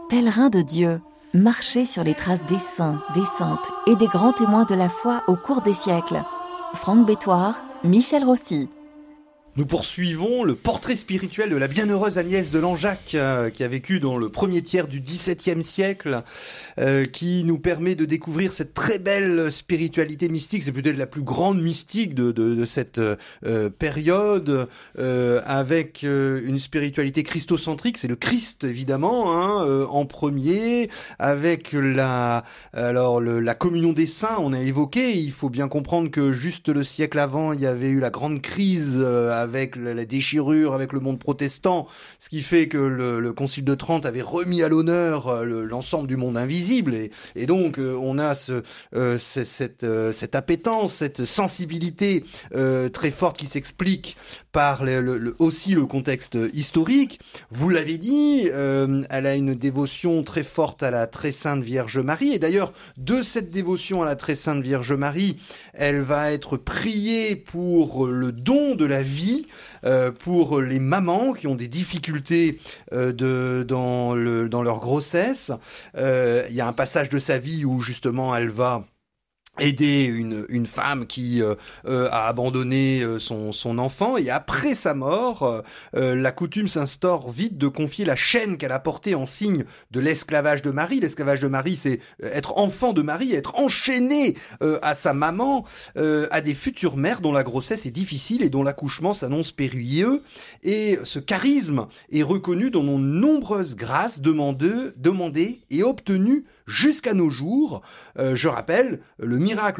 Pèlerins de Dieu, marchez sur les traces des saints, des saintes et des grands témoins de la foi au cours des siècles. Franck Bétoir, Michel Rossi. Nous poursuivons le portrait spirituel de la bienheureuse Agnès de Langeac, qui a vécu dans le premier tiers du XVIIe siècle, qui nous permet de découvrir cette très belle spiritualité mystique. C'est peut-être la plus grande mystique de cette période, avec une spiritualité christocentrique. C'est le Christ, évidemment, en premier, avec la communion des saints, on a évoqué. Il faut bien comprendre que juste le siècle avant, il y avait eu la grande crise avec la déchirure avec le monde protestant, ce qui fait que le Concile de Trente avait remis à l'honneur l'ensemble du monde invisible, et donc on a cette appétence, cette sensibilité très forte qui s'explique par aussi le contexte historique. Vous l'avez dit, elle a une dévotion très forte à la très sainte Vierge Marie, et d'ailleurs de cette dévotion à la très sainte Vierge Marie, elle va être priée pour le don de la vie, pour les mamans qui ont des difficultés dans leur grossesse. Il y a un passage de sa vie où justement elle va aider une femme qui a abandonné son enfant, et après sa mort, la coutume s'instaure vite de confier la chaîne qu'elle a portée en signe de l'esclavage de Marie. L'esclavage de Marie, c'est être enfant de Marie, être enchaîné à sa maman, à des futures mères dont la grossesse est difficile et dont l'accouchement s'annonce périlleux. Et ce charisme est reconnu dans de nombreuses grâces demandées et obtenues jusqu'à nos jours. Je rappelle le miracle